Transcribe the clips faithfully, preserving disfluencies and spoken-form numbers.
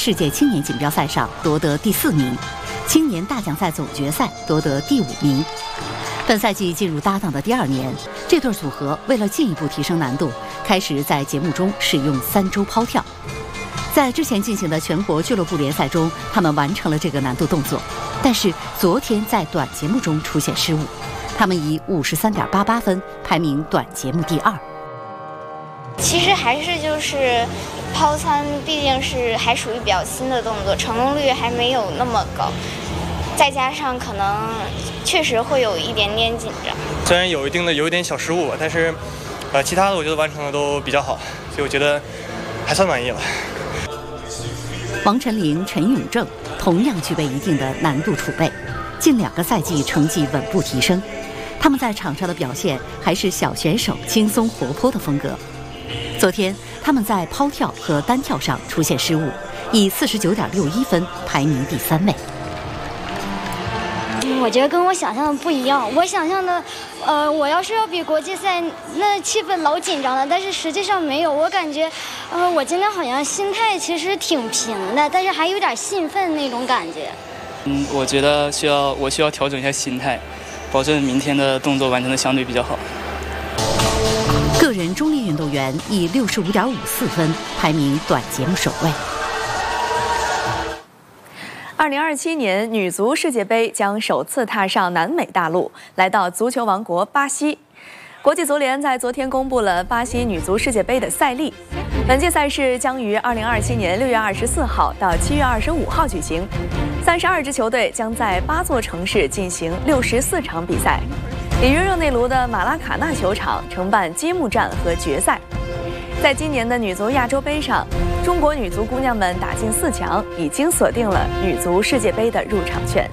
世界青年锦标赛上夺得第四名，青年大奖赛总决赛夺得第五名。本赛季进入搭档的第二年，这对组合为了进一步提升难度，开始在节目中使用三周抛跳。在之前进行的全国俱乐部联赛中，他们完成了这个难度动作，但是昨天在短节目中出现失误，他们以五十三点八八分排名短节目第二。 其实还是就是抛参，毕竟是还属于比较新的动作，成功率还没有那么高，再加上可能确实会有一点点紧张。 虽然有一定的有一点小失误吧，但是呃其他的我觉得完成的都比较好，所以我觉得还算满意了。 王晨龄、陈永正同样具备一定的难度储备，近两个赛季成绩稳步提升。他们在场上的表现还是小选手轻松活泼的风格。昨天他们在抛跳和单跳上出现失误，以四十九点六一分排名第三位。 我觉得跟我想象的不一样，我想象的，呃，我要是要比国际赛，那气氛老紧张了，但是实际上没有。我感觉，呃，我今天好像心态其实挺平的，但是还有点兴奋那种感觉。 嗯，我觉得需要我需要调整一下心态，保证明天的动作完成的相对比较好。 个人中立运动员以六十五点五四分排名短节目首位。 二零二七年女足世界杯将首次踏上南美大陆，来到足球王国巴西。国际足联在昨天公布了巴西女足世界杯的赛历。本届赛事将于二零二七年六月二十四号到七月二十五号举行，三十二支球队将在八座城市进行六十四场比赛。里约热内卢的马拉卡纳球场承办揭幕战和决赛。在今年的女足亚洲杯上，中国女足姑娘们打进四强，已经锁定了女足世界杯的入场券。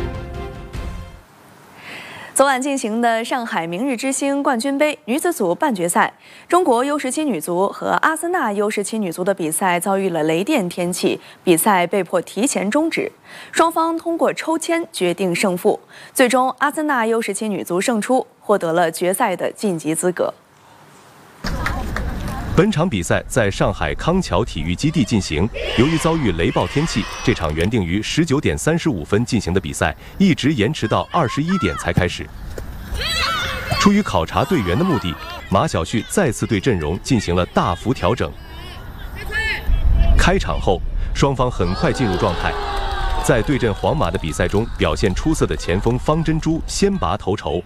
昨晚进行的上海明日之星冠军杯女子组半决赛，中国 U 十七 女足和阿森纳 U 十七 女足的比赛遭遇了雷电天气，比赛被迫提前终止。双方通过抽签决定胜负，最终阿森纳 U 十七 女足胜出，获得了决赛的晋级资格。 本场比赛在上海康桥体育基地进行，由于遭遇雷暴天气，这场原定于十九点三十五分进行的比赛一直延迟到二十一点才开始。出于考察队员的目的，马晓旭再次对阵容进行了大幅调整。开场后，双方很快进入状态。在对阵皇马的比赛中表现出色的前锋方珍珠先拔头筹。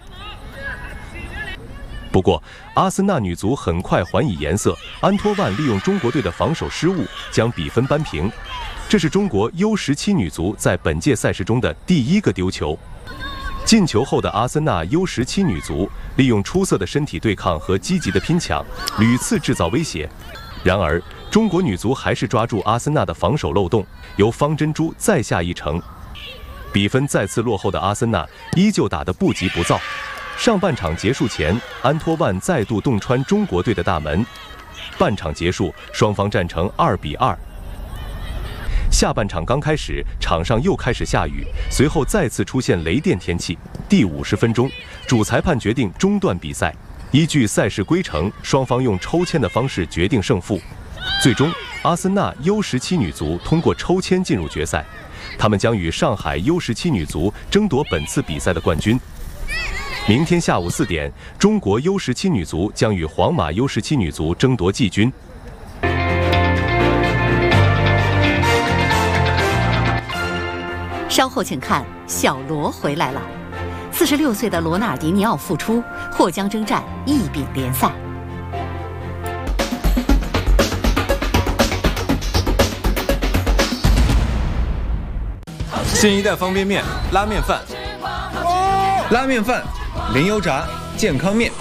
不过，阿森纳女足很快还以颜色，安托万利用中国队的防守失误将比分扳平。这是中国 U 十七 女足在本届赛事中的第一个丢球。进球后的阿森纳 U 十七 女足利用出色的身体对抗和积极的拼抢，屡次制造威胁。然而，中国女足还是抓住阿森纳的防守漏洞，由方珍珠再下一城。比分再次落后的阿森纳依旧打得不急不躁。上半场结束前，安托万再度洞穿中国队的大门。半场结束，双方战成二比二。下半场刚开始，场上又开始下雨，随后再次出现雷电天气。第五十分钟，主裁判决定中断比赛。依据赛事规程，双方用抽签的方式决定胜负。最终，阿森纳 U 十七 女足通过抽签进入决赛，他们将与上海 U 十七 女足争夺本次比赛的冠军。明天下午四点，中国 U 十七 女足将与皇马 U 十七 女足争夺季军。 稍后请看，小罗回来了。四十六岁的罗纳尔迪尼奥复出，或将征战一丙联赛。 新一代方便面、拉面饭。拉面饭，零油炸，健康面，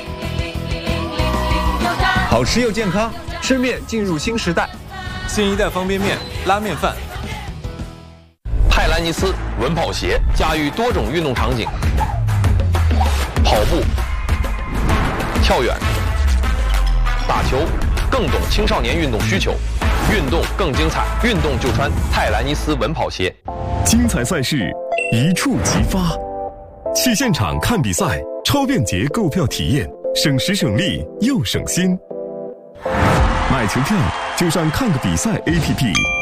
好吃又健康，吃面进入新时代。新一代方便面、拉面饭。 泰兰尼斯稳跑鞋驾驭多种运动场景，跑步、跳远、打球，更懂青少年运动需求，运动更精彩，运动就穿泰兰尼斯稳跑鞋。 精彩赛事一触即发。去现场看比赛，超便捷购票体验，省时省力又省心。买球票就上看个比赛 A P P。